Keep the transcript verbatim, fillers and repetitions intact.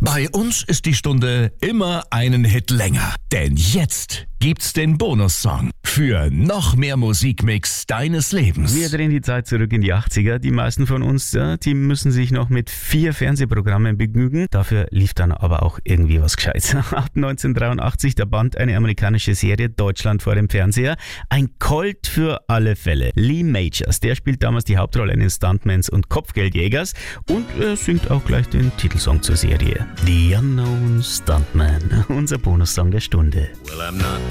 Bei uns ist die Stunde immer einen Hit länger. Denn jetzt gibt's den Bonussong für noch mehr Musikmix deines Lebens. Wir drehen die Zeit zurück in die achtziger. Die meisten von uns, ja, die müssen sich noch mit vier Fernsehprogrammen begnügen. Dafür lief dann aber auch irgendwie was Gescheites. Ab neunzehnhundertdreiundachtzig der Band eine amerikanische Serie, Deutschland vor dem Fernseher. Ein Colt für alle Fälle. Lee Majors, der spielt damals die Hauptrolle eines Stuntmans und Kopfgeldjägers und er singt auch gleich den Titelsong zur Serie. The Unknown Stuntman, unser Bonussong der Stunde. Well, I'm not